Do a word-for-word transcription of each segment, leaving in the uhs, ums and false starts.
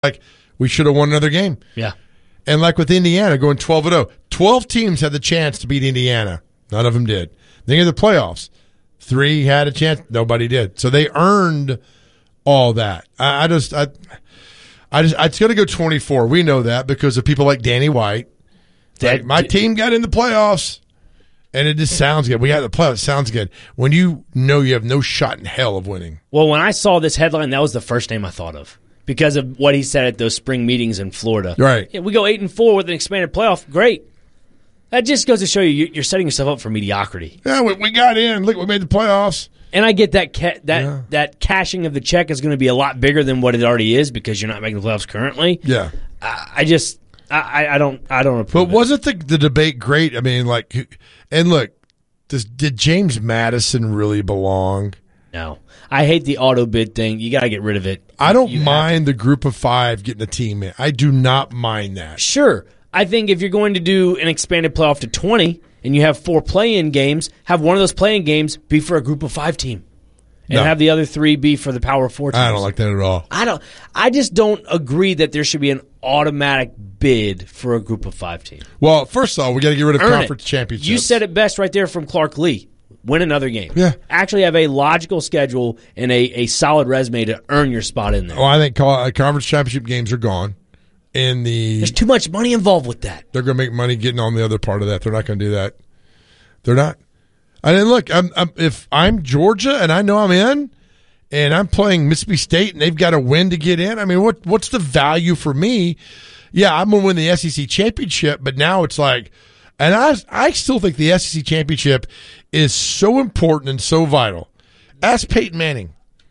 like, we should have won another game. Yeah. And like with Indiana going twelve and oh, twelve teams had the chance to beat Indiana. None of them did. Then in the playoffs, three had a chance. Nobody did. So they earned all that. I, I just, I, I just, it's going to go twenty-four. We know that because of people like Danny White. That, like, my team got in the playoffs. And it just sounds good. We got the playoffs. It sounds good. When you know you have no shot in hell of winning. Well, when I saw this headline, that was the first name I thought of because of what he said at those spring meetings in Florida. Right. Yeah, we go eight and four with an expanded playoff. Great. That just goes to show you you're setting yourself up for mediocrity. Yeah, we, we got in. Look, we made the playoffs. And I get that ca- that Yeah. that cashing of the check is going to be a lot bigger than what it already is because you're not making the playoffs currently. Yeah. I, I just I, I don't I don't approve. But wasn't the the debate great? I mean, like, and look. Does, did James Madison really belong? No. I hate the auto bid thing. You got to get rid of it. I don't You mind the group of five getting a team in. I do not mind that. Sure. I think if you're going to do an expanded playoff to twenty and you have four play-in games, have one of those play-in games be for a group of five team. And No. have the other three be for the power four teams. I don't like that at all. I don't I just don't agree that there should be an automatic bid for a group of five team. Well, first of all, we got to get rid of Earn conference it. championships. You said it best right there from Clark Lee. Win another game. Yeah. Actually have a logical schedule and a, a solid resume to earn your spot in there. Well, I think co- uh, conference championship games are gone. In the There's too much money involved with that. they're going to make money getting on the other part of that. They're not going to do that. They're not. And then look, I'm, I'm, if I'm Georgia and I know I'm in, and I'm playing Mississippi State and they've got to win to get in, I mean, what what's the value for me? Yeah, I'm going to win the S E C championship, but now it's like, and I I still think the S E C championship is so important and so vital. Ask Peyton Manning.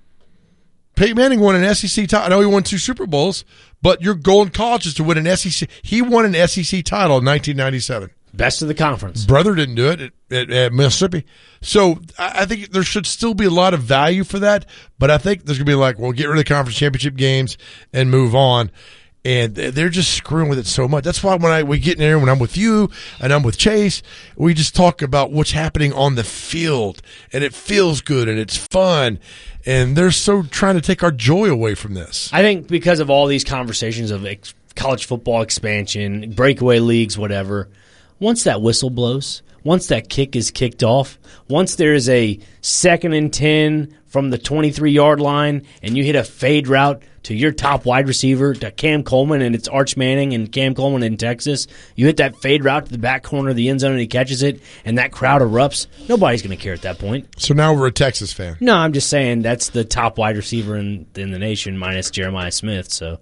Peyton Manning won an S E C title. I know he won two Super Bowls, but your goal in college is to win an S E C. He won an S E C title in nineteen ninety-seven. Best of the conference. Brother didn't do it at, at, at Mississippi. So I, I think there should still be a lot of value for that, but I think there's going to be like, well, get rid of the conference championship games and move on. And they're just screwing with it so much. That's why when I we get in there, when I'm with you and I'm with Chase, we just talk about what's happening on the field, and it feels good and it's fun. And they're so trying to take our joy away from this. I think because of all these conversations of ex- college football expansion, breakaway leagues, whatever, once that whistle blows, once that kick is kicked off, once there is a second and ten from the twenty-three-yard line and you hit a fade route to your top wide receiver, to Cam Coleman, and it's Arch Manning and Cam Coleman in Texas, you hit that fade route to the back corner of the end zone and he catches it, and that crowd erupts, nobody's going to care at that point. So now we're a Texas fan. No, I'm just saying that's the top wide receiver in, in the nation minus Jeremiah Smith, so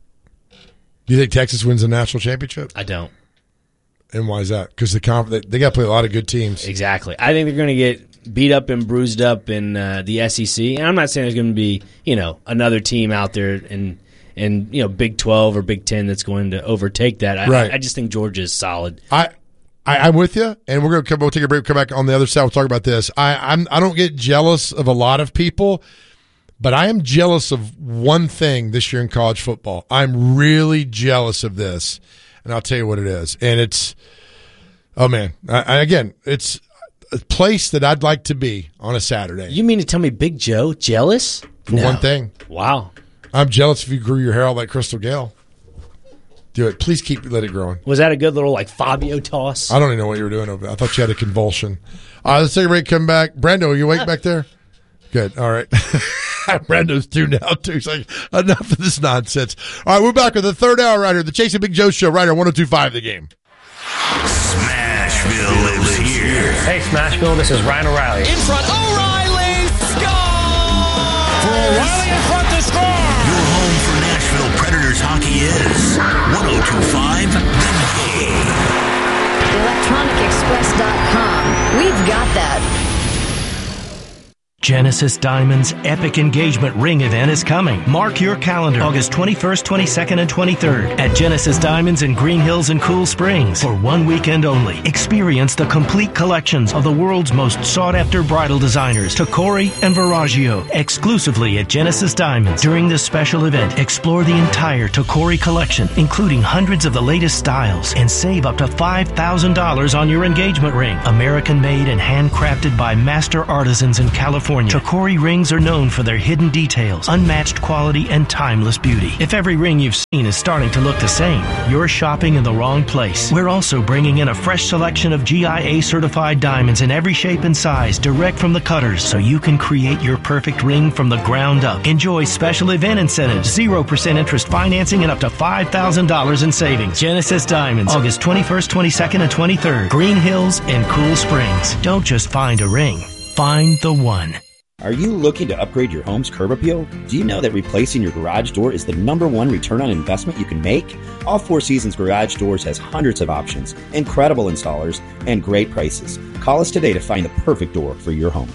Do you think Texas wins the national championship? I don't. And why is that? Because the conf- they, they got to play a lot of good teams. Exactly. I think they're going to get beat up and bruised up in uh, the S E C. And I'm not saying there's going to be, you know, another team out there in, in you know, Big twelve or Big ten that's going to overtake that. I, Right. I just think Georgia is solid. I, I, I'm with you, and we're going to come. We'll take a break. Come back on the other side. We'll talk about this. I, I'm. I don't get jealous of a lot of people, but I am jealous of one thing this year in college football. I'm really jealous of this, and I'll tell you what it is. And it's, oh man, I, I, again, it's a place that I'd like to be on a Saturday. You mean to tell me Big Joe jealous? For No. one thing, Wow. I'm jealous if you grew your hair out like Crystal Gale. Do it. Please keep let it growing. Was that a good little like Fabio toss? I don't even know what you were doing over there. I thought you had a convulsion. All right, let's take a break. Come back. Brando, are you awake back there? Good. All right. Brando's tuned out too. He's like, enough of this nonsense. All right, we're back with the third hour right here, the Chasing Big Joe Show, right here, one oh two point five The Game. Smashville lives here. Hey, Smashville, this is Ryan O'Reilly. In front, O'Reilly, score! For O'Reilly in front to score! Your home for Nashville Predators hockey is one oh two point five The Game. electronic express dot com. We've got that. Genesis Diamonds' epic engagement ring event is coming. Mark your calendar. August twenty-first, twenty-second, and twenty-third at Genesis Diamonds in Green Hills and Cool Springs for one weekend only. Experience the complete collections of the world's most sought-after bridal designers, Tacori and Verragio, exclusively at Genesis Diamonds. During this special event, explore the entire Tacori collection, including hundreds of the latest styles, and save up to five thousand dollars on your engagement ring. American-made and handcrafted by master artisans in California. California. Chicori rings are known for their hidden details, unmatched quality, and timeless beauty. If every ring you've seen is starting to look the same, you're shopping in the wrong place. We're also bringing in a fresh selection of G I A certified diamonds in every shape and size, direct from the cutters, so you can create your perfect ring from the ground up. Enjoy special event incentives, zero percent interest financing, and up to five thousand dollars in savings. Genesis Diamonds, August twenty-first, twenty-second, and twenty-third. Green Hills and Cool Springs. Don't just find a ring. Find the one. Are you looking to upgrade your home's curb appeal? Do you know that replacing your garage door is the number one return on investment you can make? All Four Seasons Garage Doors has hundreds of options, incredible installers, and great prices. Call us today to find the perfect door for your home.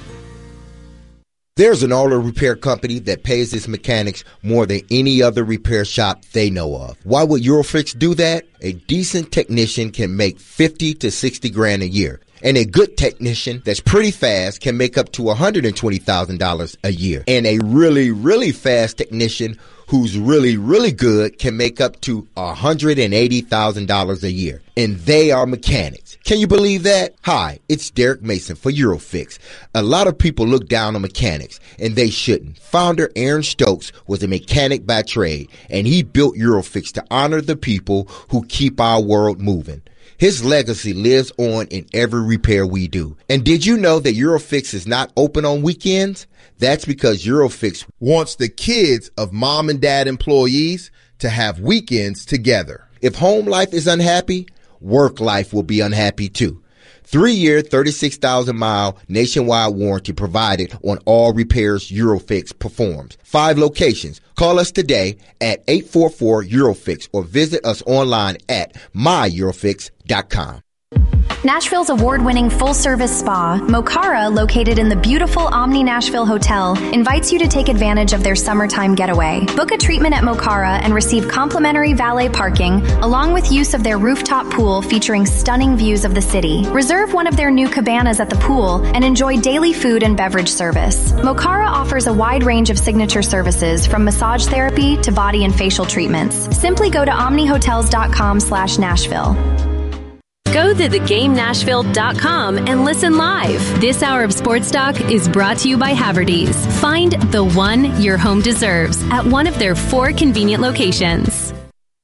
There's an auto repair company that pays its mechanics more than any other repair shop they know of. Why would Eurofix do that? A decent technician can make fifty to sixty grand a year. And a good technician that's pretty fast can make up to one hundred twenty thousand dollars a year. And a really, really fast technician who's really, really good can make up to one hundred eighty thousand dollars a year. And they are mechanics. Can you believe that? Hi, it's Derek Mason for Eurofix. A lot of people look down on mechanics, and they shouldn't. Founder Aaron Stokes was a mechanic by trade, and he built Eurofix to honor the people who keep our world moving. His legacy lives on in every repair we do. And did you know that Eurofix is not open on weekends? That's because Eurofix wants the kids of mom and dad employees to have weekends together. If home life is unhappy, work life will be unhappy too. Three-year, thirty-six thousand mile nationwide warranty provided on all repairs Eurofix performs. Five locations. Call us today at eight four four Eurofix or visit us online at my eurofix dot com. Nashville's award-winning full-service spa, Mokara, located in the beautiful Omni Nashville Hotel, invites you to take advantage of their summertime getaway. Book a treatment at Mokara and receive complimentary valet parking, along with use of their rooftop pool featuring stunning views of the city. Reserve one of their new cabanas at the pool and enjoy daily food and beverage service. Mokara offers a wide range of signature services, from massage therapy to body and facial treatments. Simply go to omnihotels.com slash Nashville. Go to the game nashville dot com and listen live. This hour of Sports Talk is brought to you by Haverty's. Find the one your home deserves at one of their four convenient locations.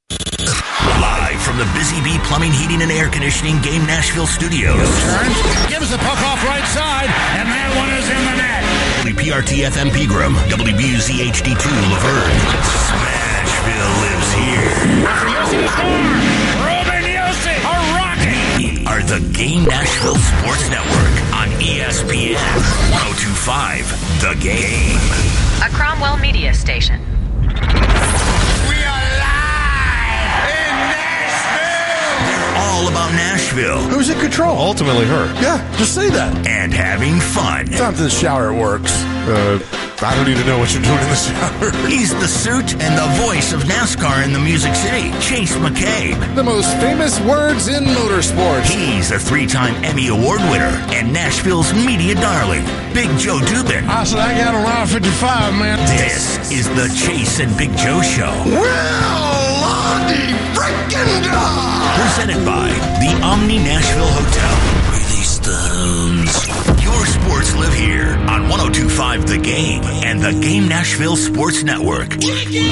Live from the Busy Bee Plumbing, Heating, and Air Conditioning Game Nashville studios. Turns, gives the puck off right side, and that one is in the net. W P R T F M Pegram, W B U Z H D two Laverne. Smashville lives here. After Yossi to score, Ruben Yossi, a rocket. We are the Game Nashville Sports Network on E S P N one oh two point five, The Game. A Cromwell media station. We are live in Nashville. They're all about Nashville. Who's in control? Ultimately her. Yeah, just say that. And having fun. Sometimes in the shower it works. Uh, I don't even know what you're doing in the shower. He's the suit and the voice of NASCAR in the Music City, Chase McCabe. The most famous words in motorsports. He's a three-time Emmy Award winner and Nashville's media darling, Big Joe Dubin. I said I got a line fifty-five, man. This is the Chase and Big Joe Show. Well, Lonnie freaking dog. Presented by the Omni Nashville Hotel. Release the hounds. Your sports live here on one oh two point five The Game and the Game Nashville Sports Network. All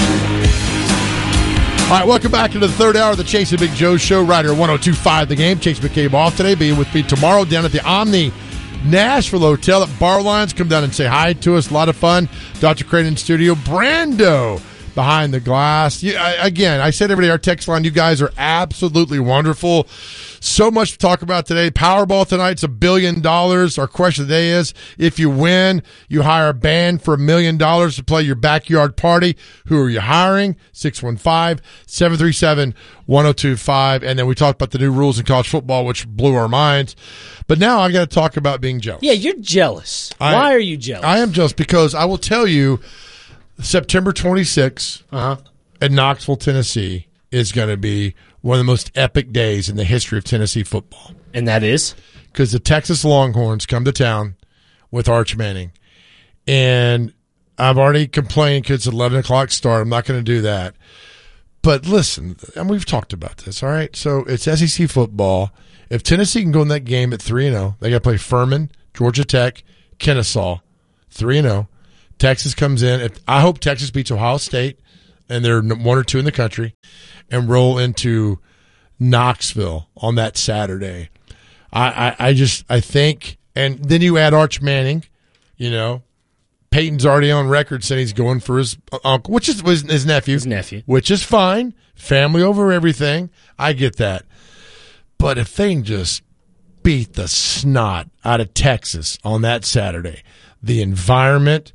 right, welcome back into the third hour of the Chase and Big Joe Show right here at one oh two point five The Game. Chase McCabe off today, being with me tomorrow down at the Omni Nashville Hotel at Bar Lines. Come down and say hi to us. A lot of fun. Doctor Crane in studio. Brando behind the glass. You, I, again, I said every day, our text line, you guys are absolutely wonderful. So much to talk about today. Powerball tonight's a billion dollars. Our question of the day is, if you win, you hire a band for a million dollars to play your backyard party. Who are you hiring? six one five, seven three seven, one oh two five. And then we talked about the new rules in college football, which blew our minds. But now I got to talk about being jealous. Yeah, you're jealous. I, Why are you jealous? I am jealous because I will tell you, September twenty-sixth uh-huh. at Knoxville, Tennessee, is going to be one of the most epic days in the history of Tennessee football. And that is? Because the Texas Longhorns come to town with Arch Manning. And I've already complained because it's eleven o'clock start. I'm not going to do that. But listen, and we've talked about this, all right? So it's S E C football. If Tennessee can go in that game at three and oh, they got to play Furman, Georgia Tech, Kennesaw, three and oh. Texas comes in. If, I hope Texas beats Ohio State, and they're one or two in the country, and roll into Knoxville on that Saturday. I, I, I just I think, and then you add Arch Manning, you know, Peyton's already on record saying he's going for his uncle, which is his, his nephew, his nephew, which is fine. Family over everything. I get that, but if they can just beat the snot out of Texas on that Saturday, the environment,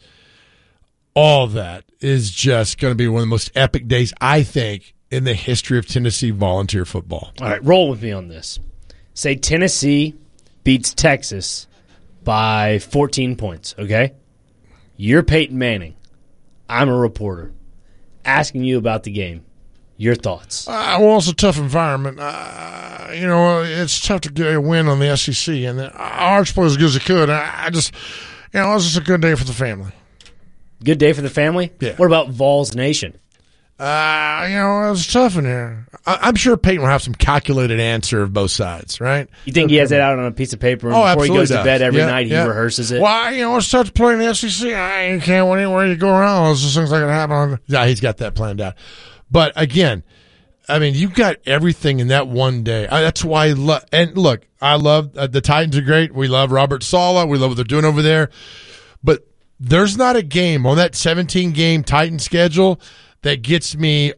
all that is just going to be one of the most epic days, I think, in the history of Tennessee volunteer football. All right, roll with me on this. Say Tennessee beats Texas by fourteen points, okay? You're Peyton Manning. I'm a reporter asking you about the game. Your thoughts? Uh, well, it's a tough environment. Uh, you know, it's tough to get a win on the S E C, and Arch played as good as he could. I, I just, you know, it was just a good day for the family. Good day for the family? Yeah. What about Vols Nation? Uh, you know, it was tough in there. I, I'm sure Peyton will have some calculated answer of both sides, right? You think he has that out on a piece of paper and oh, before he goes does. to bed every yeah, night, he yeah. rehearses it? Well, you know, it's tough to play in the S E C. I you can't win anywhere you go around. Those just things like that happen. Yeah, he's got that planned out. But again, I mean, you've got everything in that one day. I, that's why I love. And look, I love uh, the Titans are great. We love Robert Saleh. We love what they're doing over there. But there's not a game on that seventeen game Titan schedule that gets me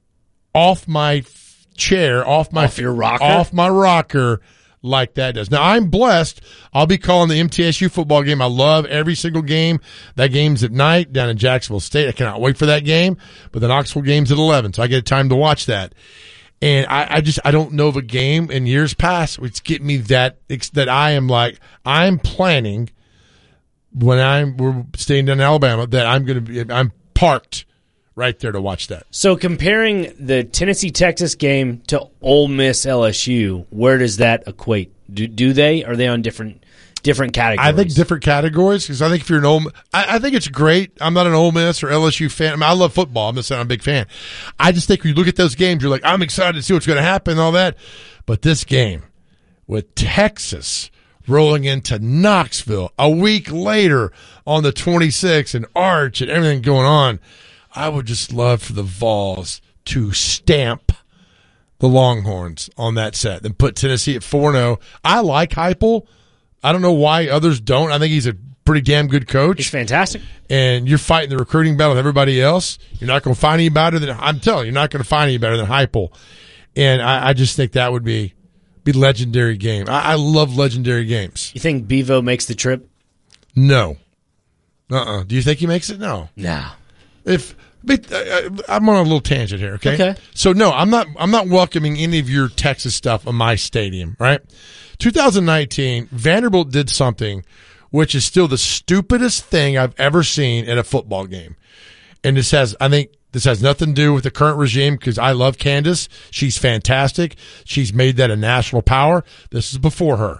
off my chair, off my off your rocker, off my rocker like that does. Now I'm blessed. I'll be calling the M T S U football game. I love every single game. That game's at night down in Jacksonville State. I cannot wait for that game. But the Knoxville game's at eleven, so I get time to watch that. And I, I just I don't know of a game in years past which get me that that I am like I'm planning when I'm we're staying down in Alabama that I'm going to be I'm parked right there to watch that. So comparing the Tennessee-Texas game to Ole Miss-L S U, where does that equate? Do do they? Are they on different different categories? I think different categories because I think if you're an Ole, I, I think it's great. I'm not an Ole Miss or L S U fan. I mean, I love football. I'm just saying I'm a big fan. I just think when you look at those games, you're like, I'm excited to see what's going to happen and all that. But this game with Texas rolling into Knoxville a week later on the twenty-sixth and Arch and everything going on, I would just love for the Vols to stamp the Longhorns on that set and put Tennessee at four and oh. I like Heupel. I don't know why others don't. I think he's a pretty damn good coach. He's fantastic. And you're fighting the recruiting battle with everybody else. You're not going to find any better than – I'm telling you, you're not going to find any better than Heupel. And I, I just think that would be be legendary game. I, I love legendary games. You think Bevo makes the trip? No. Uh-uh. Do you think he makes it? No. No. If but, uh, I'm on a little tangent here, okay? Okay. So no, I'm not. I'm not welcoming any of your Texas stuff on my stadium, right? twenty nineteen, Vanderbilt did something which is still the stupidest thing I've ever seen at a football game, and this has, I think, this has nothing to do with the current regime because I love Candace. She's fantastic. She's made that a national power. This is before her.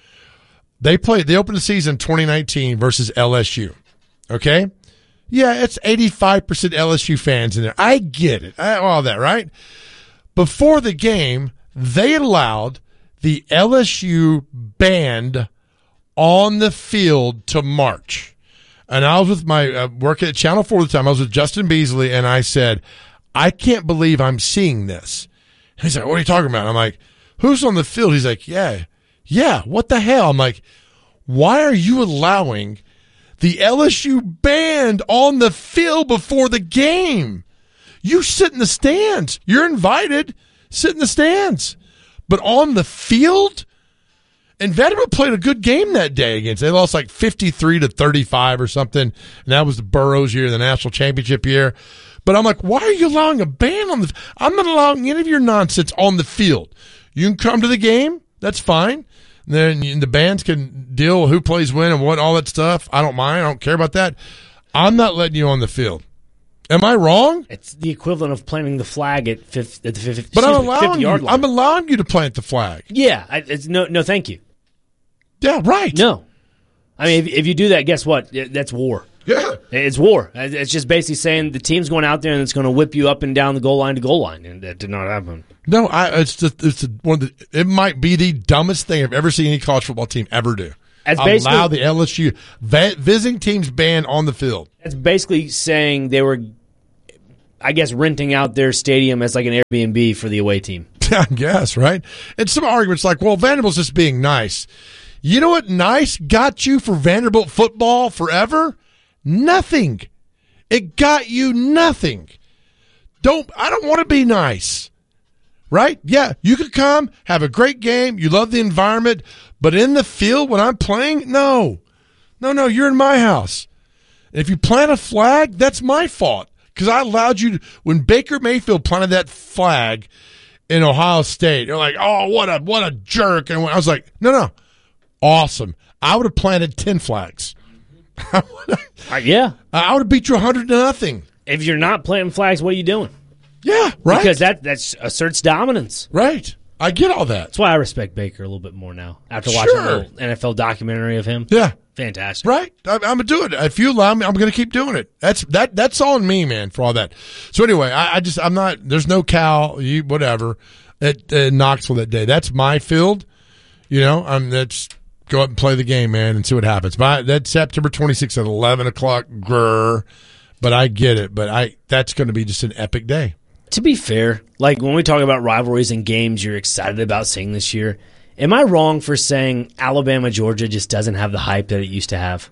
They played. They opened the season twenty nineteen versus L S U. Okay. Yeah, it's eighty-five percent L S U fans in there. I get it. I, all that, right? Before the game, they allowed the L S U band on the field to march. And I was with my, uh, working at Channel four at the time. I was with Justin Beasley, and I said, I can't believe I'm seeing this. And he's like, what are you talking about? I'm like, who's on the field? He's like, yeah, yeah, what the hell? I'm like, why are you allowing the L S U band on the field before the game? You sit in the stands. You're invited. Sit in the stands. But on the field? And Vanderbilt played a good game that day against. They lost like fifty-three to thirty-five or something. And that was the Burrows year, the national championship year. But I'm like, why are you allowing a band on the – I'm not allowing any of your nonsense on the field. You can come to the game. That's fine. And then the bands can deal with who plays when and what, all that stuff. I don't mind. I don't care about that. I'm not letting you on the field. Am I wrong? It's the equivalent of planting the flag at, fifth, at the fifty, but I'm me, allowing you. line. I'm allowing you to plant the flag. Yeah, I, it's no, no, thank you. Yeah, right. No, I mean, if, if you do that, guess what? That's war. Yeah, it's war. It's just basically saying the team's going out there and it's going to whip you up and down the goal line to goal line, and that did not happen. No, I, it's just it's a, one of the. It might be the dumbest thing I've ever seen any college football team ever do. That's allow the L S U va- visiting teams ban on the field. It's basically saying they were, I guess, renting out their stadium as like an Airbnb for the away team. I guess, right? And some arguments like, well, Vanderbilt's just being nice. You know what nice got you for Vanderbilt football forever? Nothing. It got you nothing. Don't I don't want to be nice. Right? Yeah, you could come, have a great game, you love the environment, but in the field when I'm playing, no. No, no, you're in my house. If you plant a flag, that's my fault because I allowed you to, when Baker Mayfield planted that flag in Ohio State, you're like, oh, what a what a jerk. And I was like, no, no, awesome. I would have planted ten flags. uh, yeah. I would have beat you one hundred to nothing. If you're not planting flags, what are you doing? Yeah, right. Because that that asserts dominance. Right. I get all that. That's why I respect Baker a little bit more now after watching Sure. a little N F L documentary of him. Yeah. Fantastic. Right. I, I'm going to do it. If you allow me, I'm going to keep doing it. That's that. That's on me, man, for all that. So anyway, I, I just, I'm not, there's no Cal, you, whatever, at, at Knoxville that day. That's my field. You know, I'm, that's, go up and play the game, man, and see what happens. But that's September twenty-sixth at eleven o'clock. Grr. But I get it. But I, that's going to be just an epic day. To be fair, like when we talk about rivalries and games you're excited about seeing this year, am I wrong for saying Alabama, Georgia just doesn't have the hype that it used to have?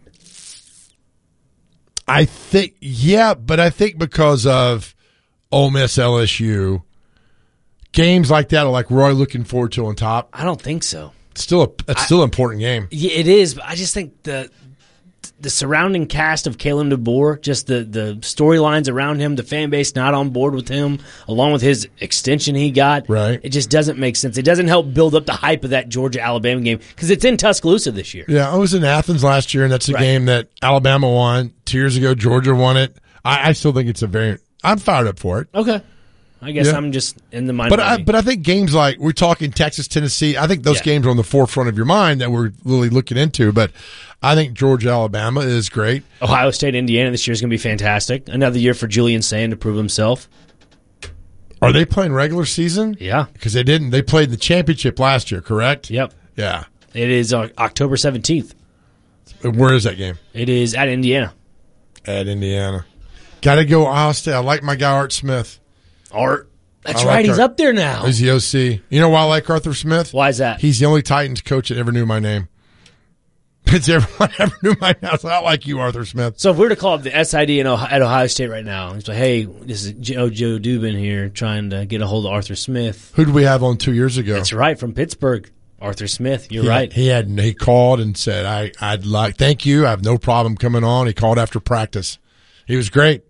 I think, yeah, but I think because of Ole Miss, L S U, games like that are like Roy looking forward to on top. I don't think so. It's still a, it's I, still an important game. Yeah, it is, but I just think the the surrounding cast of Kalen DeBoer, just the, the storylines around him, the fan base not on board with him, along with his extension he got, right? It just doesn't make sense. It doesn't help build up the hype of that Georgia-Alabama game because it's in Tuscaloosa this year. Yeah, I was in Athens last year, and that's a right. game that Alabama won. Two years ago, Georgia won it. I, I still think it's a very – I'm fired up for it. Okay. I guess yeah. I'm just in the mind. But I, but I think games like we're talking Texas, Tennessee. I think those yeah. games are on the forefront of your mind that we're really looking into. But I think Georgia, Alabama is great. Ohio State, Indiana this year is going to be fantastic. Another year for Julian Sand to prove himself. Are they playing regular season? Yeah, because they didn't. They played the championship last year, correct? Yep. Yeah. It is uh, October seventeenth. Where is that game? It is at Indiana. At Indiana. Got to go Ohio State. I like my guy Art Smith. Art. That's I right. Like he's Art. up there now. He's the O C. You know why I like Arthur Smith? Why is that? He's the only Titans coach that ever knew my name. It's everyone ever knew my name. So I like you, Arthur Smith. So if we were to call up the S I D in Ohio, at Ohio State right now, it's like, hey, this is Joe, Joe Dubin here trying to get a hold of Arthur Smith. Who did we have on two years ago? That's right, from Pittsburgh. Arthur Smith, you're he, right. He had he called and said, I, I'd like, thank you. I have no problem coming on. He called after practice. He was great.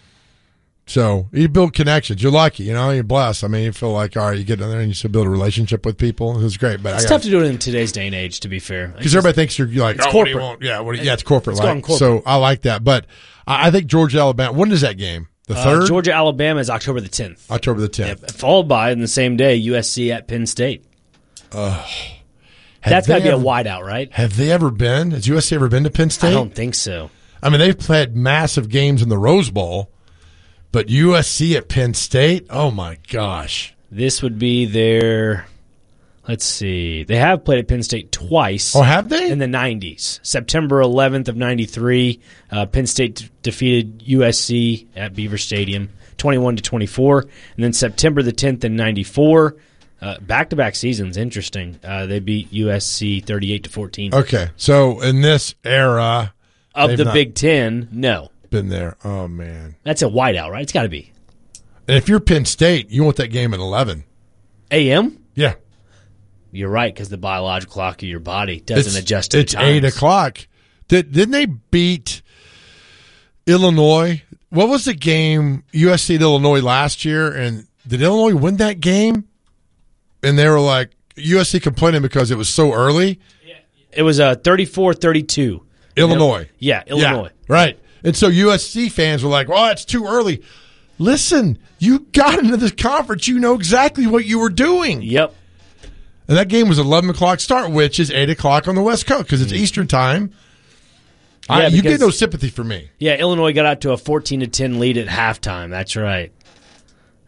So you build connections. You're lucky, you know. You're blessed. I mean, you feel like, all right, you get in there and you still build a relationship with people. It was great, but it's I tough to do it in today's day and age. To be fair, because everybody thinks you're, you're like, it's oh, corporate. What do you want? Yeah, what do you, yeah, it's corporate. It's like, corporate. So I like that, but I, I think Georgia, Alabama. When is that game? The third. Uh, Georgia, Alabama is October the tenth. October the tenth. Yep. Followed by in the same day, U S C at Penn State. Uh, That's got to be ever, a wideout, right? Have they ever been? Has U S C ever been to Penn State? I don't think so. I mean, they've played massive games in the Rose Bowl. But U S C at Penn State? Oh, my gosh. This would be their, let's see. They have played at Penn State twice. Oh, have they? In the nineties. September eleventh of ninety-three, uh, Penn State d- defeated U S C at Beaver Stadium, twenty-one to twenty-four. And then September the tenth in ninety-four, uh, back-to-back seasons, interesting. Uh, they beat U S C thirty-eight to fourteen. Okay, so in this era. Of the Big Ten, no. Been there. Oh, man. That's a whiteout, right? It's got to be. And if you're Penn State, you want that game at eleven. A M? Yeah. You're right, because the biological clock of your body doesn't it's, adjust to It's times. eight o'clock. Did, didn't they beat Illinois? What was the game, U S C at Illinois last year? And did Illinois win that game? And they were like, U S C complaining because it was so early? It was uh, thirty-four thirty-two. Illinois. Yeah, Illinois. Yeah, right. And so U S C fans were like, well, it's too early. Listen, you got into this conference. You know exactly what you were doing. Yep. And that game was eleven o'clock start, which is eight o'clock on the West Coast because it's mm-hmm. Eastern time. Yeah, I, you get no sympathy for me. Yeah, Illinois got out to a fourteen to ten lead at halftime. That's right.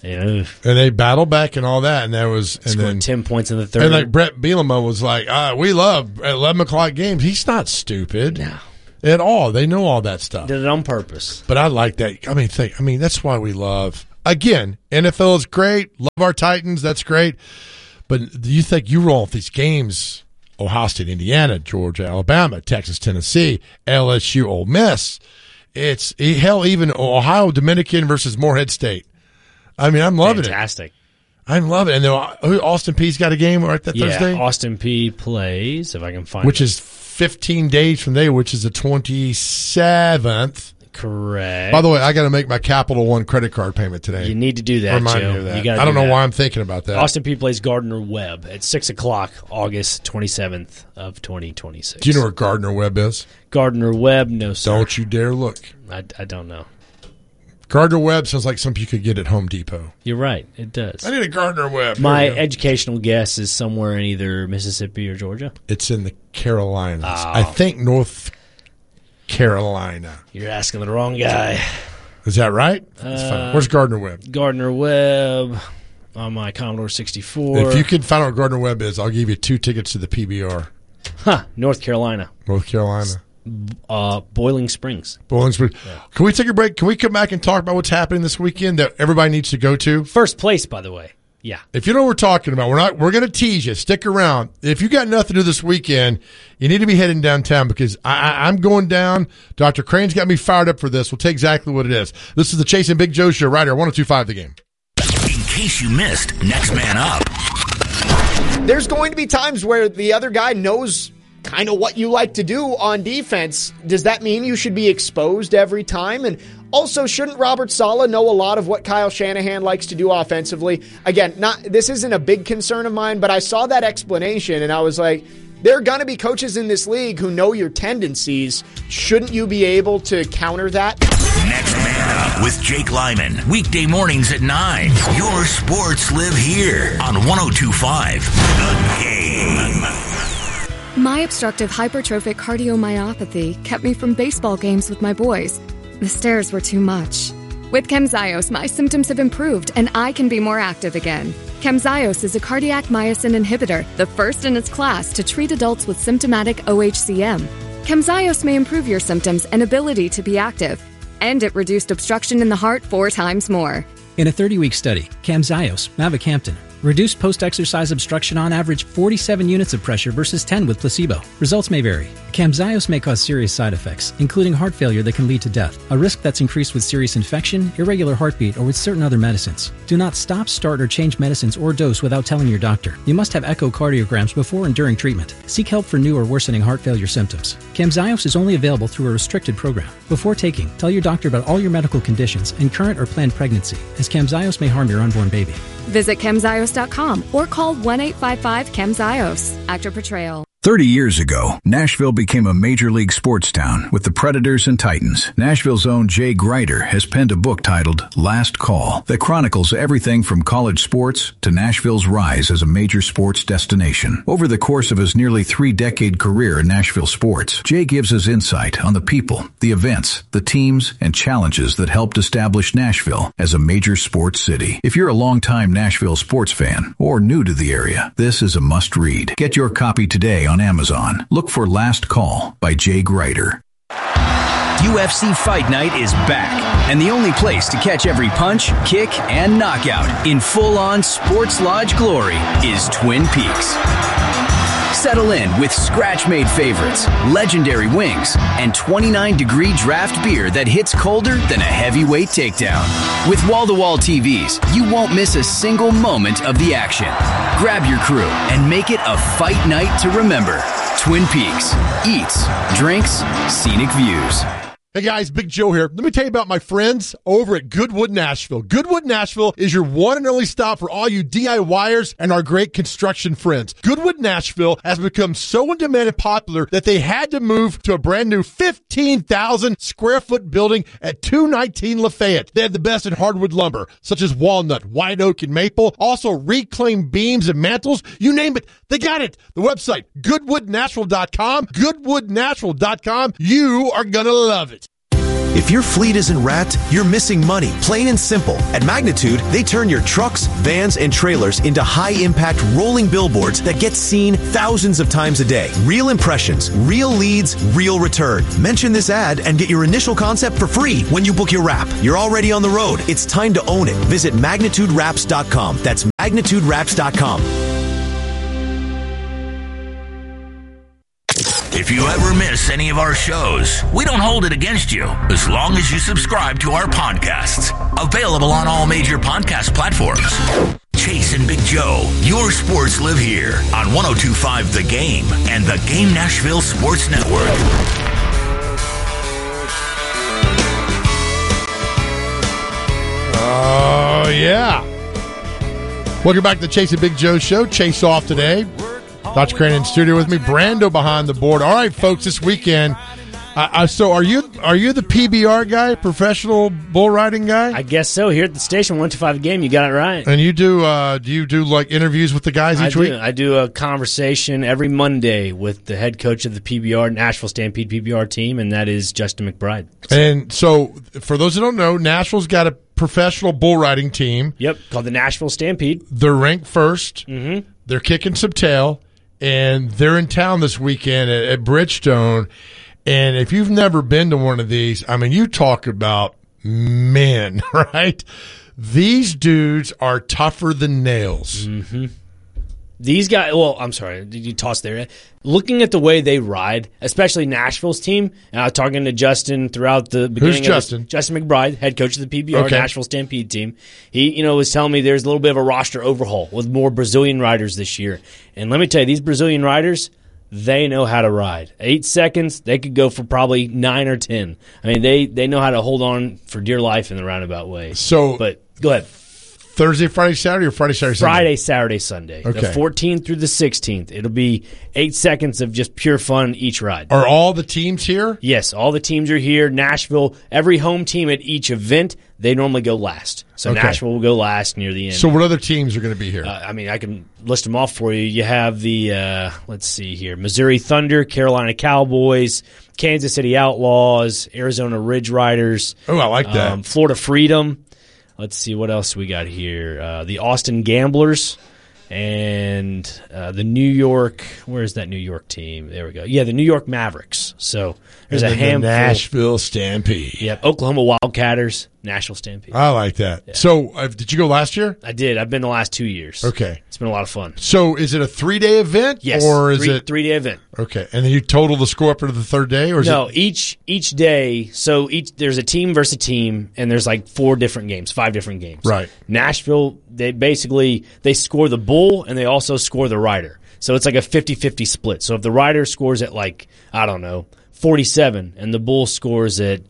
Yeah. And they battled back and all that, and that was and Scored then ten points in the third. And like Brett Bielema was like, ah, "We love eleven o'clock games." He's not stupid No. at all. They know all that stuff. Did it on purpose. But I like that. I mean, think. I mean, that's why we love. Again, N F L is great. Love our Titans. That's great. But do you think you roll off these games? Ohio State, Indiana, Georgia, Alabama, Texas, Tennessee, L S U, Ole Miss. It's hell. Even Ohio Dominican versus Morehead State. I mean, I'm loving Fantastic. it. I'm loving it. And then Austin Peay's got a game right that Yeah, Thursday? Austin Peay plays, if I can find Which it. is fifteen days from there, which is the twenty-seventh. Correct. By the way, I got to make my Capital One credit card payment today. You need to do that, Remind Joe. me of that. You gotta I don't do know that. why I'm thinking about that. Austin Peay plays Gardner Webb at six o'clock, August twenty-seventh of twenty twenty-six. Do you know where Gardner Webb is? Gardner Webb? No, sir. Don't you dare look. I, I don't know. Gardner Webb sounds like something you could get at Home Depot. You're right. It does. I need a Gardner Webb. My There we go. educational guess is somewhere in either Mississippi or Georgia. It's in the Carolinas. Oh. I think North Carolina. You're asking the wrong guy. Is that right? That's Uh, fine. Where's Gardner Webb? Gardner Webb on my Commodore sixty-four. If you can find out what Gardner Webb is, I'll give you two tickets to the P B R. Huh, North Carolina. North Carolina. Uh, Boiling Springs. Bowling Springs. Can we take a break? Can we come back and talk about what's happening this weekend that everybody needs to go to? First place, by the way. Yeah. If you know what we're talking about, we're not. We're going to tease you. Stick around. If you got nothing to do this weekend, you need to be heading downtown because I, I, I'm going down. Doctor Crane's got me fired up for this. We'll tell you exactly what it is. This is the Chasing Big Joe Show right here, one oh two point five The Game. In case you missed, Next Man Up. There's going to be times where the other guy knows kind of what you like to do on defense. Does that mean you should be exposed every time? And also, shouldn't Robert Saleh know a lot of what Kyle Shanahan likes to do offensively? Again, not this isn't a big concern of mine, but I saw that explanation and I was like, there are going to be coaches in this league who know your tendencies. Shouldn't you be able to counter that? Next Man Up with Jake Lyman. Weekday mornings at nine. Your sports live here on one oh two point five The Game. My obstructive hypertrophic cardiomyopathy kept me from baseball games with my boys. The stairs were too much. With Camzyos, my symptoms have improved and I can be more active again. Camzyos is a cardiac myosin inhibitor, the first in its class to treat adults with symptomatic O H C M. Camzyos may improve your symptoms and ability to be active, and it reduced obstruction in the heart four times more. In a thirty-week study, Camzyos, mavacamten, reduced post-exercise obstruction on average forty-seven units of pressure versus ten with placebo. Results may vary. Camzyos may cause serious side effects, including heart failure that can lead to death, a risk that's increased with serious infection, irregular heartbeat, or with certain other medicines. Do not stop, start, or change medicines or dose without telling your doctor. You must have echocardiograms before and during treatment. Seek help for new or worsening heart failure symptoms. Camzyos is only available through a restricted program. Before taking, tell your doctor about all your medical conditions and current or planned pregnancy, as Camzyos may harm your unborn baby. Visit Camzyos dot com or call one eight five five Camzyos. Actor Portrayal. thirty years ago, Nashville became a major league sports town with the Predators and Titans. Nashville's own Jay Greider has penned a book titled Last Call that chronicles everything from college sports to Nashville's rise as a major sports destination. Over the course of his nearly three-decade career in Nashville sports, Jay gives us insight on the people, the events, the teams, and challenges that helped establish Nashville as a major sports city. If you're a longtime Nashville sports fan or new to the area, this is a must-read. Get your copy today on Amazon. Look for Last Call by Jay Greider. U F C Fight Night is back, and the only place to catch every punch, kick, and knockout in full-on Sports Lodge glory is Twin Peaks. Settle in with scratch-made favorites, legendary wings, and twenty-nine degree draft beer that hits colder than a heavyweight takedown. With wall-to-wall T Vs, you won't miss a single moment of the action. Grab your crew and make it a fight night to remember. Twin Peaks. Eats, drinks, scenic views. Hey guys, Big Joe here. Let me tell you about my friends over at Goodwood Nashville. Goodwood Nashville is your one and only stop for all you DIYers and our great construction friends. Goodwood Nashville has become so in demand and popular that they had to move to a brand new fifteen thousand square foot building at two nineteen Lafayette. They have the best in hardwood lumber, such as walnut, white oak, and maple. Also reclaimed beams and mantles. You name it, they got it. The website, goodwood nashville dot com. goodwood nashville dot com. You are gonna love it. If your fleet isn't wrapped, you're missing money, plain and simple. At Magnitude, they turn your trucks, vans, and trailers into high-impact rolling billboards that get seen thousands of times a day. Real impressions, real leads, real return. Mention this ad and get your initial concept for free when you book your wrap. You're already on the road. It's time to own it. Visit magnitude wraps dot com. That's magnitude wraps dot com. If you ever miss any of our shows, we don't hold it against you as long as you subscribe to our podcasts. Available on all major podcast platforms. Chase and Big Joe, your sports live here on one oh two point five The Game and the Game Nashville Sports Network. Oh, yeah. Welcome back to the Chase and Big Joe show. Chase off today. Doctor Crane in studio with me. Brando behind the board. All right, folks, this weekend. Uh, uh, so are you are you the P B R guy, professional bull riding guy? I guess so. Here at the station, one two five The Game, you got it right. And you do uh, do you do like interviews with the guys each I week? do. I do a conversation every Monday with the head coach of the P B R, Nashville Stampede P B R team, and that is Justin McBride. And so, for those who don't know, Nashville's got a professional bull riding team. Yep, called the Nashville Stampede. They're ranked first. Mm-hmm. They're kicking some tail, and they're in town this weekend at, at Bridgestone. And if you've never been to one of these, I mean, you talk about men, right? These dudes are tougher than nails. Mm-hmm. These guys, well, I'm sorry, did you toss there? Looking at the way they ride, especially Nashville's team, and I was talking to Justin throughout the beginning Who's of Justin? This, Justin McBride, head coach of the P B R, Okay. Nashville Stampede team. He, you know, was telling me there's a little bit of a roster overhaul with more Brazilian riders this year. And let me tell you, these Brazilian riders, they know how to ride. Eight seconds, they could go for probably nine or ten. I mean, they, they know how to hold on for dear life in the roundabout way. So, but go ahead. Thursday, Friday, Saturday, or Friday, Saturday, Sunday? Friday, Saturday, Sunday. Okay. The fourteenth through the sixteenth. It'll be eight seconds of just pure fun each ride. Are all the teams here? Yes, all the teams are here. Nashville, every home team at each event, they normally go last. So Okay. Nashville will go last near the end. So what other teams are going to be here? Uh, I mean, I can list them off for you. You have the, uh, let's see here, Missouri Thunder, Carolina Cowboys, Kansas City Outlaws, Arizona Ridge Riders. Oh, I like that. Um, Florida Freedom. Let's see, what else we got here? Uh, the Austin Gamblers and uh, the New York, where's that New York team? There we go. Yeah, the New York Mavericks. So there's And a then the handful. Nashville Stampede. Yep, Oklahoma Wildcatters, Nashville Stampede. I like that. So uh, did you go last year? I did. I've been the last two years. Okay. It's been a lot of fun. So is it a three-day event? Yes, Or is three, it three-day event. Okay. And then you total the score up to the third day? Or is No, it each each day. So each there's a team versus a team, and there's like four different games, five different games. Right. Nashville, they basically they score the bull and they also score the rider. So it's like a fifty-fifty split. So if the rider scores at like I don't know forty-seven and the bull scores at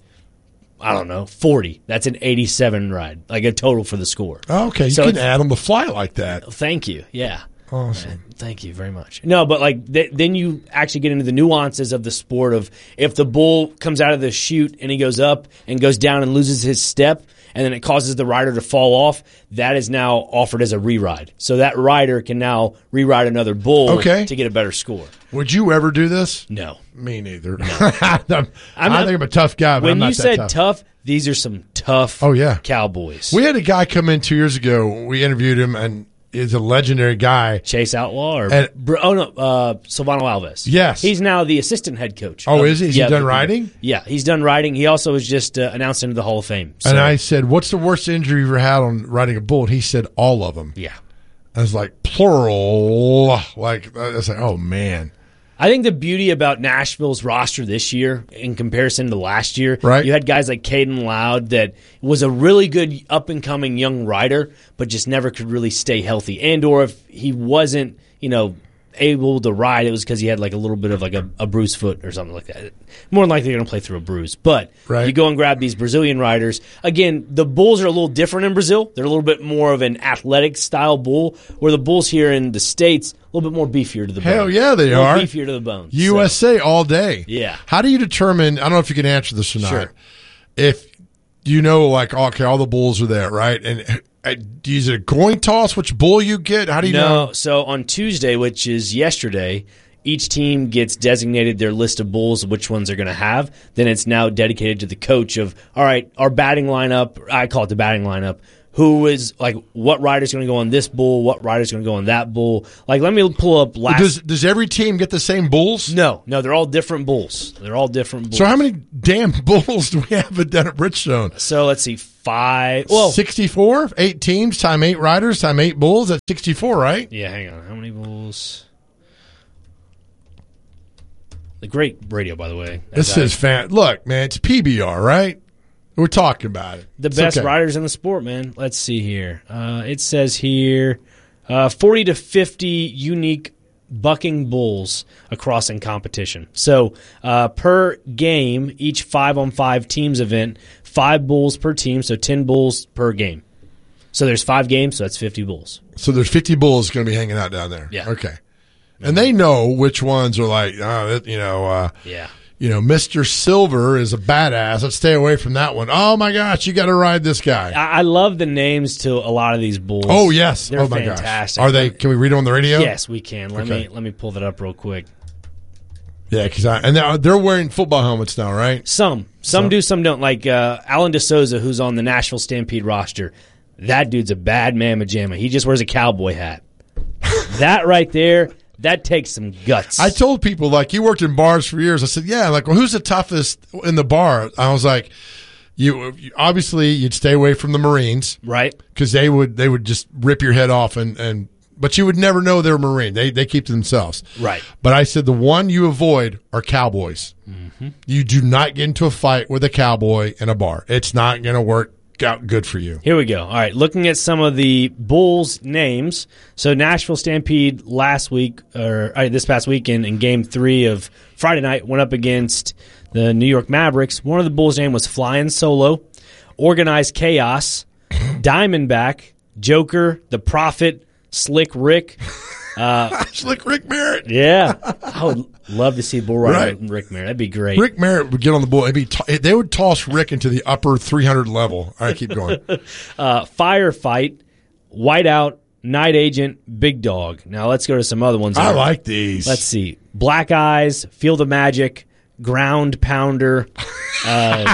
I don't know forty, that's an eighty-seven ride, like a total for the score. Oh, okay, you So can it's- add on the fly like that. Thank you. Yeah. Awesome. Thank you very much. No, but like th- then you actually get into the nuances of the sport of if the bull comes out of the chute and he goes up and goes down and loses his step and then it causes the rider to fall off, that is now offered as a re-ride. So that rider can now re-ride another bull Okay. to get a better score. Would you ever do this? No. Me neither. I'm, I'm I not- think I'm a tough guy, but when I'm not you that said tough. tough, these are some tough Oh, yeah. cowboys. We had a guy come in two years ago. We interviewed him, and he's a legendary guy. Chase Outlaw or And- Br- oh no, uh, Silvano Alves. Yes. he's now the assistant head coach. Oh, of- is he? Has he yeah, done the- riding? Yeah, he's done riding. He also was just uh, announced into the Hall of Fame. So, And I said, what's the worst injury you've ever had on riding a bull? And he said, all of them. yeah, I was like, plural. Like, I was like, oh, man. I think the beauty about Nashville's roster this year, in comparison to last year, Right. you had guys like Caden Loud that was a really good up and coming young rider, but just never could really stay healthy. And or if he wasn't, you know, able to ride, it was because he had like a little bit of like a, a bruised foot or something like that. More than likely, they're going to play through a bruise. But Right. you go and grab these Brazilian riders. Again, the bulls are a little different in Brazil. They're a little bit more of an athletic style bull, where the bulls here in the States a little bit more beefier to the bone. Hell yeah, they a little are. beefier to the bone. U S A all day. Yeah. How do you determine? I don't know if you can answer this or not. Sure. If you know, like, okay, all the bulls are there, right? And uh, is it a coin toss which bull you get? How do you no, know? so on Tuesday, which is yesterday, each team gets designated their list of bulls, which ones they're going to have. Then it's now dedicated to the coach of, all right, our batting lineup, I call it the batting lineup, who is, like, what rider's going to go on this bull, what rider's going to go on that bull. Like, let me pull up last. Does, does every team get the same bulls? No, no, they're all different bulls. They're all different bulls. So how many damn bulls do we have at down at Bridgestone? So let's see, five. Well, sixty-four, eight teams, time eight riders, time eight bulls. That's sixty-four, right? Yeah, hang on. How many bulls? The great radio, by the way. This is fan. Look, man, it's P B R, right? We're talking about it. The It's best okay. riders in the sport, man. Let's see here. Uh, it says here uh, forty to fifty unique bucking bulls across in competition. So uh, per game, each five-on-five teams event, five bulls per team, so ten bulls per game. So there's five games, so that's fifty bulls. So there's fifty bulls going to be hanging out down there. Yeah. Okay. And they know which ones are like, oh, you know, uh, yeah. You know, Mister Silver is a badass. Let's stay away from that one. Oh, my gosh, you got to ride this guy. I, I love the names to a lot of these bulls. Oh, yes. They're oh, my fantastic. gosh. Are they? Can we read them on the radio? Yes, we can. Let Okay. me let me pull that up real quick. Yeah, because I and they're, they're wearing football helmets now, right? Some. Some Some. do, some don't. Like uh, Alan DeSouza, who's on the Nashville Stampede roster. That dude's a bad mamma jamma. He just wears a cowboy hat. That right there, that takes some guts. I told people, like, you worked in bars for years. I said, yeah, like, well, who's the toughest in the bar? I was like, you, you obviously you'd stay away from the Marines, right? Because they would they would just rip your head off, and, and but you would never know they were Marine. They they keep to themselves, Right. But I said the one you avoid are cowboys. Mm-hmm. You do not get into a fight with a cowboy in a bar. It's not going to work out good for you. Here we go. All right, looking at some of the Bulls names. So Nashville Stampede last week, or uh, this past weekend in Game Three of Friday night, went up against the New York Mavericks. One of the Bulls' name was Flying Solo, Organized Chaos, Diamondback, Joker, The Prophet, Slick Rick. Uh, Slick Rick Merritt. Yeah, I would love to see Bull Rider Right. and Rick Merritt. That'd be great. Rick Merritt would get on the bull. It'd be t- they would toss Rick into the upper three hundred level. All right, keep going. uh, Firefight, Whiteout, Night Agent, Big Dog. Now let's go to some other ones. I like these. Let's see. Black Eyes, Field of Magic, Ground Pounder, uh,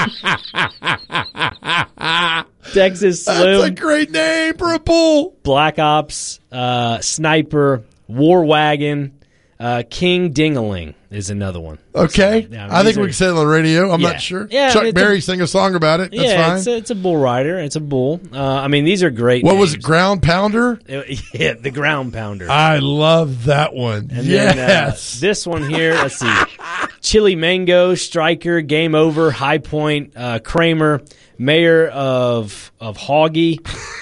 Texas Slim. That's a great name for a bull. Black Ops, uh, Sniper, War Wagon, uh, King Dingaling is another one. Okay. So, yeah, I think these we are- can say it on the radio. I'm Yeah. not sure. Yeah, Chuck it's Berry a- sang a song about it. That's yeah, fine. it's a, it's a bull rider. It's a bull. Uh, I mean, these are great. What was names. it? Ground Pounder? Yeah, the Ground Pounder. I love that one. And yes. then uh, this one here, let's see. Chili Mango, Striker, Game Over, High Point, uh, Kramer, Mayor of of Hoggy,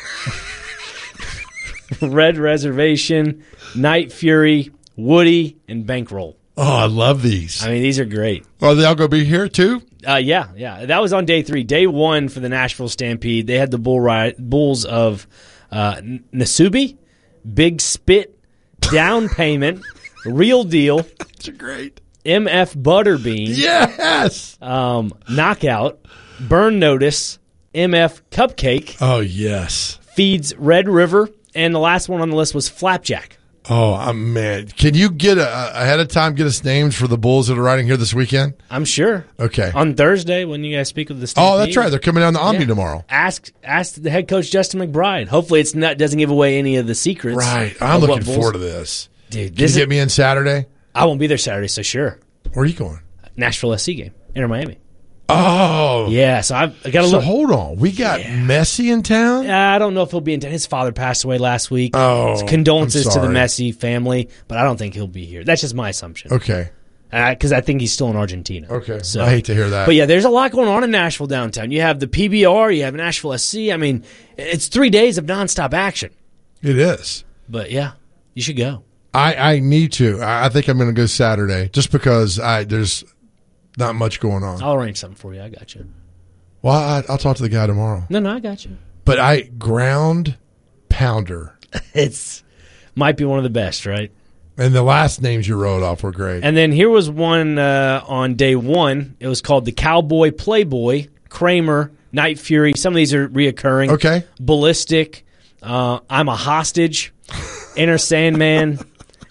Red Reservation, Night Fury, Woody, and Bankroll. Oh, I love these. I mean, these are great. Are they all going to be here too? Uh, yeah, yeah. That was on day three. Day one for the Nashville Stampede. They had the bull ride, bulls of uh, N- Nasubi, Big Spit, Down Payment, Real Deal. That's great. M F Butterbean. Yes. Um, Knockout, Burn Notice, M F Cupcake, Oh, yes. Feeds Red River, and the last one on the list was Flapjack. Oh, I'm man. Can you get a, ahead of time, get us names for the bulls that are riding here this weekend? I'm sure. Okay. On Thursday, when you guys speak with the Stampede. Oh, that's right. They're coming down the Omni Yeah. tomorrow. Ask ask the head coach Justin McBride. Hopefully, it's not doesn't give away any of the secrets. Right. I'm of what looking bulls- forward to this. Dude, Can you this get is, me in Saturday? I won't be there Saturday, so sure. Where are you going? Nashville S C game, Inter Miami. Oh. Yeah, so I've I got to So look. hold on. We got Messi in town? Yeah, I don't know if he'll be in town. His father passed away last week. Oh, Condolences I'm to the sorry. Messi family, but I don't think he'll be here. That's just my assumption. Okay. Because I think he's still in Argentina. Okay. So, I hate to hear that. But yeah, there's a lot going on in Nashville downtown. You have the P B R, you have Nashville S C. I mean, it's three days of nonstop action. It is. But yeah, you should go. I, I need to. I I think I'm going to go Saturday just because I there's not much going on. I'll arrange something for you. I got you. Well, I, I'll talk to the guy tomorrow. No, no, I got you. But I ground pounder. It's might be one of the best, right? And the last names you wrote off were great. And then here was one uh, on day one. It was called the Cowboy Playboy, Kramer, Night Fury. Some of these are reoccurring. Okay. Ballistic, uh, I'm a Hostage, Inner Sandman,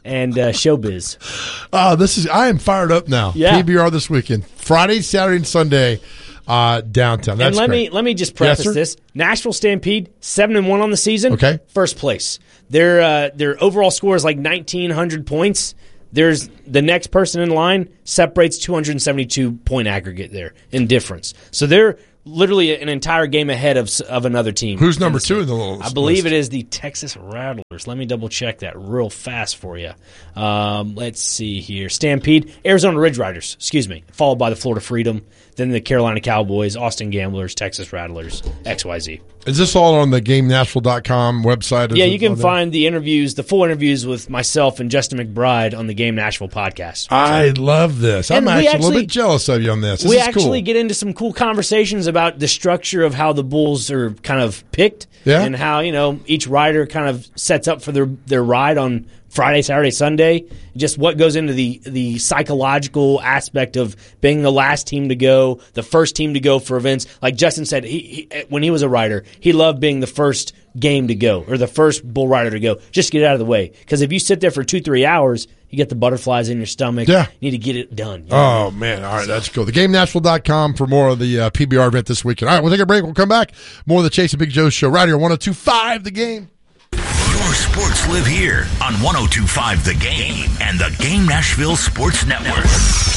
and uh, showbiz. Oh, this is I am fired up now. Yeah. P B R this weekend, Friday, Saturday, and Sunday, uh, downtown. That's and let great. me let me just preface Yes, sir? this: Nashville Stampede, seven and one on the season. Okay, first place. Their uh, their overall score is like nineteen hundred points. There's the next person in line separates two hundred seventy-two point aggregate there in difference. So they're literally an entire game ahead of of another team. Who's number two in the little I believe list? it is the Texas Rattlers. Let me double check that real fast for you. Um, let's see here. Stampede, Arizona Ridge Riders, excuse me, followed by the Florida Freedom, then the Carolina Cowboys, Austin Gamblers, Texas Rattlers, X Y Z. Is this all on the game nashville dot com website? Is Yeah, it you can on there? find the interviews, the full interviews with myself and Justin McBride on the Game Nashville podcast. I love this. I'm And we actually, a little actually- bit jealous of you on this. This we is actually cool. get into some cool conversations about the structure of how the Bulls are kind of picked, Yeah. and how you know each rider kind of sets up for their their ride on Friday, Saturday, Sunday. Just what goes into the the psychological aspect of being the last team to go, the first team to go for events. Like Justin said, he, he when he was a rider, he loved being the first game to go or the first bull rider to go. Just get it out of the way, because if you sit there for two three hours, you get the butterflies in your stomach. Yeah. You need to get it done. you know? Oh, man. All right, that's cool. The game nashville dot com for more of the uh, P B R event this weekend. All right, we'll take a break. We'll come back. More of the Chase and Big Joe show right here on one oh two point five The Game. Your sports live here on one oh two point five The Game and the Game Nashville Sports Network.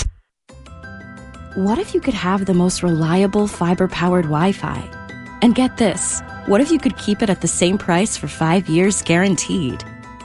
What if you could have the most reliable fiber-powered Wi-Fi? And get this, what if you could keep it at the same price for five years guaranteed?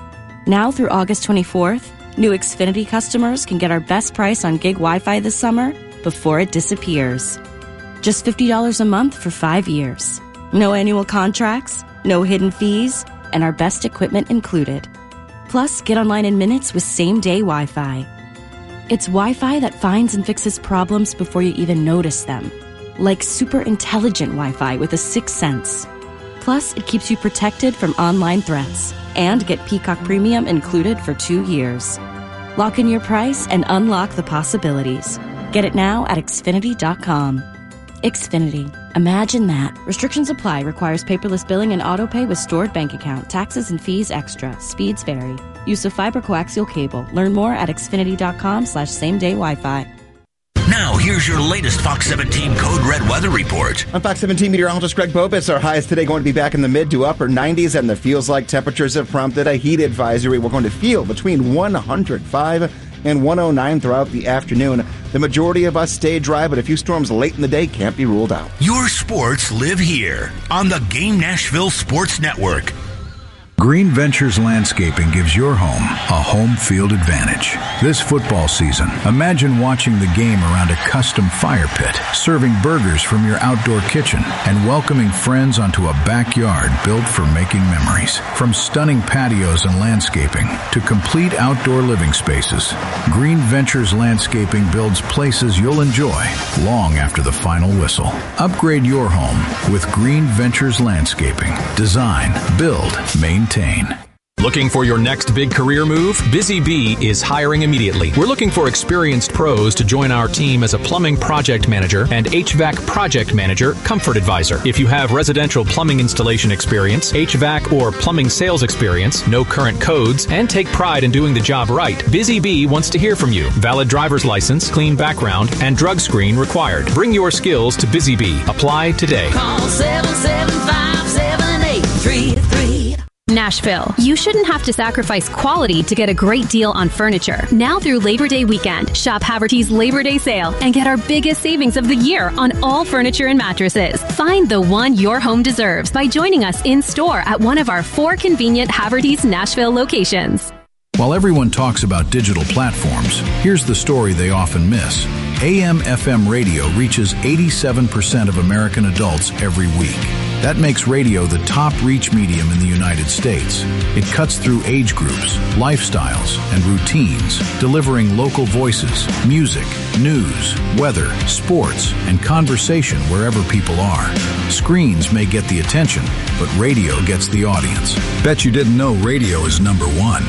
Now through August twenty-fourth, new Xfinity customers can get our best price on gig Wi-Fi this summer before it disappears. Just fifty dollars a month for five years. No annual contracts, no hidden fees, and our best equipment included. Plus, get online in minutes with same-day Wi-Fi. It's Wi-Fi that finds and fixes problems before you even notice them. Like super intelligent Wi-Fi with a sixth sense. Plus, it keeps you protected from online threats. And get Peacock Premium included for two years. Lock in your price and unlock the possibilities. Get it now at Xfinity dot com. Xfinity. Imagine that. Restrictions apply. Requires paperless billing and autopay with stored bank account. Taxes and fees extra. Speeds vary. Use of fiber coaxial cable. Learn more at Xfinity dot com slash same day Wi-Fi. Now, here's your latest Fox seventeen Code Red weather report. I'm Fox seventeen meteorologist Greg Bobitz. Our highs today going to be back in the mid to upper nineties, and the feels like temperatures have prompted a heat advisory. We're going to feel between one hundred five and one oh nine throughout the afternoon. The majority of us stay dry, but a few storms late in the day can't be ruled out. Your sports live here on the Game Nashville Sports Network. Green Ventures Landscaping gives your home a home field advantage. This football season, imagine watching the game around a custom fire pit, serving burgers from your outdoor kitchen, and welcoming friends onto a backyard built for making memories. From stunning patios and landscaping to complete outdoor living spaces, Green Ventures Landscaping builds places you'll enjoy long after the final whistle. Upgrade your home with Green Ventures Landscaping. Design, build, maintain. Looking for your next big career move? Busy Bee is hiring immediately. We're looking for experienced pros to join our team as a plumbing project manager and H V A C project manager, comfort advisor. If you have residential plumbing installation experience, H V A C or plumbing sales experience, no current codes, and take pride in doing the job right, Busy Bee wants to hear from you. Valid driver's license, clean background, and drug screen required. Bring your skills to Busy Bee. Apply today. Call seven seven five, seven eight three three. Nashville. You shouldn't have to sacrifice quality to get a great deal on furniture. Now through Labor Day weekend, shop Haverty's Labor Day sale and get our biggest savings of the year on all furniture and mattresses. Find the one your home deserves by joining us in store at one of our four convenient Haverty's Nashville locations. While everyone talks about digital platforms, here's the story they often miss. A M F M radio reaches eighty-seven percent of American adults every week. That makes radio the top reach medium in the United States. It cuts through age groups, lifestyles, and routines, delivering local voices, music, news, weather, sports, and conversation wherever people are. Screens may get the attention, but radio gets the audience. Bet you didn't know radio is number one.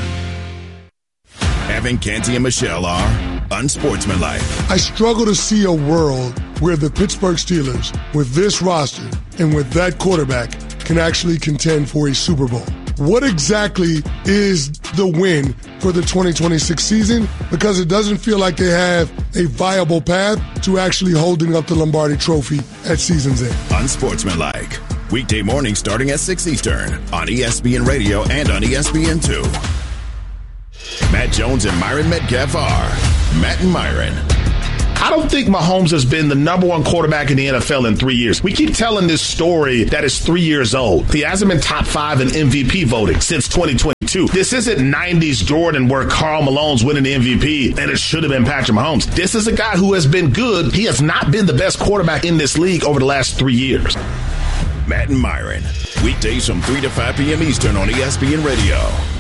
Evan, Canty, and Michelle are unsportsmanlike. I struggle to see a world where the Pittsburgh Steelers, with this roster and with that quarterback, can actually contend for a Super Bowl. What exactly is the win for the twenty twenty-six season because it doesn't feel like they have a viable path to actually holding up the Lombardi Trophy at season's end. Unsportsmanlike. Weekday morning starting at six Eastern on E S P N Radio and on E S P N two. Matt Jones and Myron Metcalf are Matt and Myron. I don't think Mahomes has been the number one quarterback in the N F L in three years. We keep telling this story that is three years old. He hasn't been top five in M V P voting since twenty twenty-two. This isn't nineties Jordan where Karl Malone's winning the M V P and it should have been Patrick Mahomes. This is a guy who has been good. He has not been the best quarterback in this league over the last three years. Matt and Myron. Weekdays from three to five p.m. Eastern on E S P N Radio.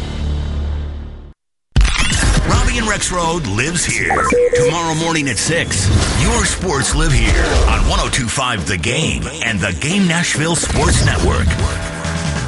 Robbie and Rex Road lives here. Tomorrow morning at six, your sports live here on one oh two point five The Game and the Game Nashville Sports Network.